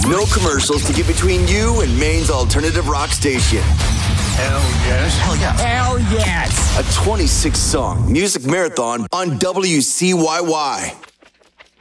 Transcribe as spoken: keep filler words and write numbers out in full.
No commercials to get between you and Maine's alternative rock station. Hell yes. Hell yes. Hell yes. A twenty-six song music marathon on W C Y Y.